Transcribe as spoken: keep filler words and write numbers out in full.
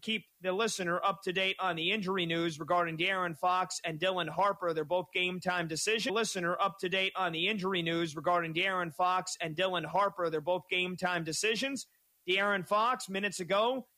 keep the listener up to date on the injury news regarding De'Aaron Fox and Dylan Harper. They're both game time decisions. Listener up to date on the injury news regarding De'Aaron Fox and Dylan Harper. They're both game time decisions. De'Aaron Fox, minutes ago,